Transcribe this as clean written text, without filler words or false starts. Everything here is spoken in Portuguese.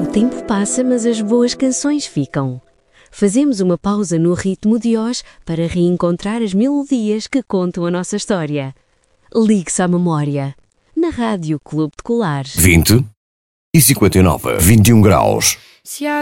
O tempo passa, mas as boas canções ficam. Fazemos uma pausa no ritmo de hoje para reencontrar as melodias que contam a nossa história. Ligue-se à memória. Na Rádio Clube de Colares. 20 e 59. 21 graus.